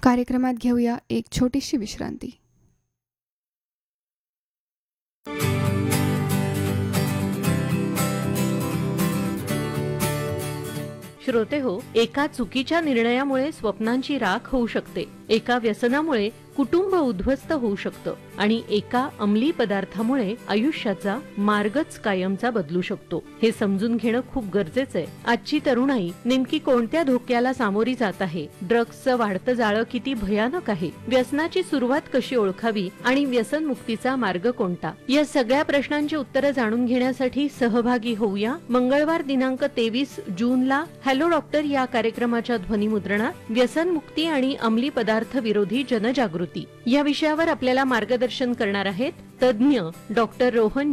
कार्यक्रमात घेऊया एक छोटीशी विश्रांती. श्रोते हो, एका चुकीच्या निर्णयामुळे स्वप्नांची राख होऊ शकते, एका व्यसनामुळे कुटुंब उद्ध्वस्त होऊ शकतं आणि एका अंमली पदार्थामुळे आयुष्याचा मार्गच कायमचा बदलू शकतो. हे समजून घेणं खूप गरजेचं आहे. आजची तरुणाई नेमकी कोणत्या धोक्याला सामोरी जात आहे? ड्रग्सचं वाढतं जाळं किती भयानक आहे? व्यसनाची सुरुवात कशी ओळखावी आणि व्यसन मुक्तीचा मार्ग कोणता? या सगळ्या प्रश्नांची उत्तरं जाणून घेण्यासाठी सहभागी होऊया मंगळवार दिनांक 23 जूनला हॅलो डॉक्टर या कार्यक्रमाच्या ध्वनिमुद्रणात व्यसन मुक्ती आणि अंमली पदार्थ विरोधी जनजागृती या विषयावर आपल्याला मार्गदर्शन करणार आहेत तज्ज्ञ डॉक्टर रोहन